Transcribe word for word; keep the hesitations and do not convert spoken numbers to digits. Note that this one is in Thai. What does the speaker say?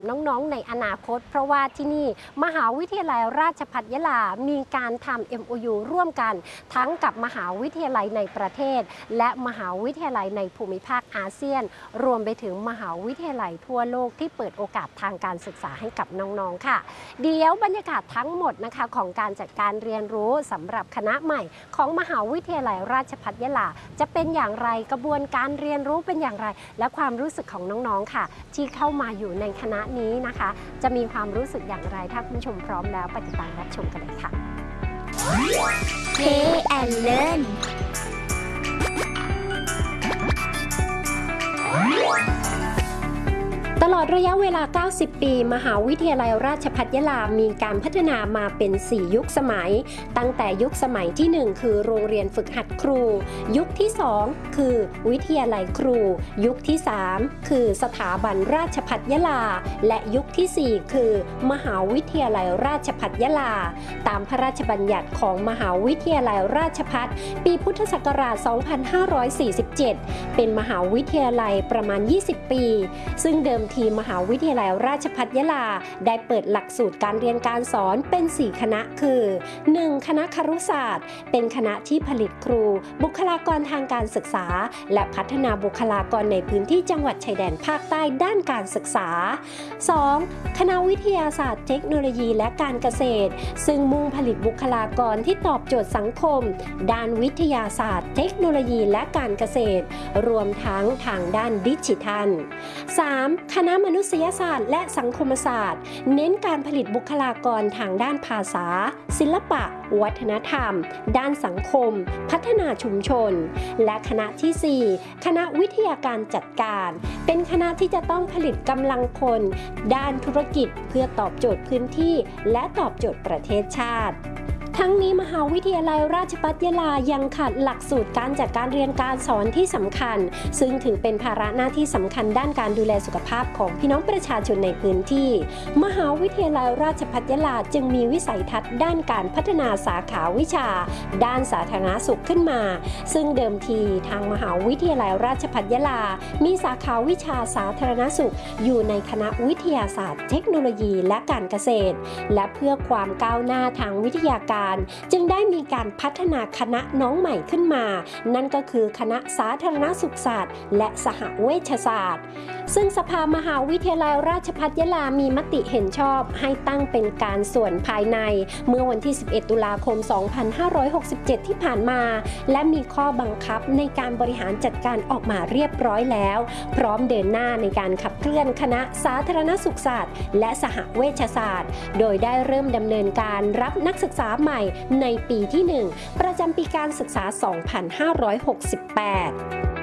น้องๆในอนาคตเพราะว่าที่นี่มหาวิทยาลัยราชภัฏยะลามีการทำ เอ็ม โอ ยู ร่วมกันทั้งกับมหาวิทยาลัยในประเทศและมหาวิทยาลัยในภูมิภาคอาเซียนรวมไปถึงมหาวิทยาลัยทั่วโลกที่เปิดโอกาสทางการศึกษาให้กับน้องๆค่ะเดี๋ยวบรรยากาศทั้งหมดนะคะของการจัดการเรียนรู้สำหรับคณะใหม่ของมหาวิทยาลัยราชภัฏยะลาจะเป็นอย่างไรกระบวนการเรียนรู้เป็นอย่างไรและความรู้สึกของน้องๆค่ะที่เข้ามาอยู่ในคณะนี้นะคะจะมีความรู้สึกอย่างไรถ้าคุณผู้ชมพร้อมแล้วไปติดตามรับชมกันเลยค่ะ Play and Learn ตลอดระยะเวลา เก้าสิบ ปี มหาวิทยาลัยราชภัฏยะลามีการพัฒนามาเป็น สี่ ยุคสมัย ตั้งแต่ยุคสมัยที่ หนึ่ง คือโรงเรียนฝึกหัดครู ยุคที่ สอง คือวิทยาลัยครู ยุคที่ สาม คือสถาบันราชภัฏยะลา และยุคที่ สี่ คือ มหาวิทยาลัยราชภัฏยะลา ตามพระราชบัญญัติของมหาวิทยาลัยราชภัฏปีพุทธศักราช สองพันห้าร้อยสี่สิบเจ็ด เป็นมหาวิทยาลัยประมาณ ยี่สิบ ปี ซึ่งเดิมทีมหาวิทยาลัยราชภัฏยะลาได้เปิดหลักสูตรการเรียนการสอนเป็น สี่ คณะคือ หนึ่ง คณะครุศาสตร์เป็นคณะที่ผลิตครูบุคลากรทางการศึกษาและพัฒนาบุคลากรในพื้นที่จังหวัดชายแดนภาคใต้ด้านการศึกษา สอง คณะวิทยาศาสตร์เทคโนโลยีและการเกษตรซึ่งมุ่งผลิตบุคลากรที่ตอบโจทย์สังคมด้านวิทยาศาสตร์เทคโนโลยีและการเกษตรรวมทั้งทางด้านดิจิทัล สาม คณะมนุษยศาสตร์และสังคมศาสตร์เน้นการผลิตบุคลากรทางด้านภาษาศิลปะวัฒนธรรมด้านสังคมพัฒนาชุมชนและคณะที่ สี่ คณะวิทยาการจัดการเป็นคณะที่จะต้องผลิตกำลังคนด้านธุรกิจเพื่อตอบโจทย์พื้นที่และตอบโจทย์ประเทศชาติทั้งนี้มหาวิทยาลัยราชภัฏยะลายังขาดหลักสูตรการจัดการเรียนการสอนที่สำคัญซึ่งถือเป็นภาระหน้าที่สำคัญด้านการดูแลสุขภาพของพี่น้องประชาชนในพื้นที่มหาวิทยาลัยราชภัฏยะลาจึงมีวิสัยทัศน์ด้านการพัฒนาสาขาวิชาด้านสาธารณสุขขึ้นมาซึ่งเดิมทีทางมหาวิทยาลัยราชภัฏยะลามีสาขาวิชาสาธารณสุขอยู่ในคณะวิทยาศาสตร์เทคโนโลยีและการเกษตรและเพื่อความก้าวหน้าทางวิทยาการจึงได้มีการพัฒนาคณะน้องใหม่ขึ้นมานั่นก็คือคณะสาธารณสุขศาสตร์และสหเวชศาสตร์ซึ่งสภามหาวิทยาลัยราชภัฏยะลามีมติเห็นชอบให้ตั้งเป็นการส่วนภายในเมื่อวันที่ สิบเอ็ด ตุลาคม สองพันห้าร้อยหกสิบเจ็ด ที่ผ่านมาและมีข้อบังคับในการบริหารจัดการออกมาเรียบร้อยแล้วพร้อมเดินหน้าในการขับเคลื่อนคณะสาธารณสุขศาสตร์และสหเวชศาสตร์โดยได้เริ่มดำเนินการรับนักศึกษาใหม่ในปีที่ หนึ่ง ประจำปีการศึกษา สองพันห้าร้อยหกสิบแปด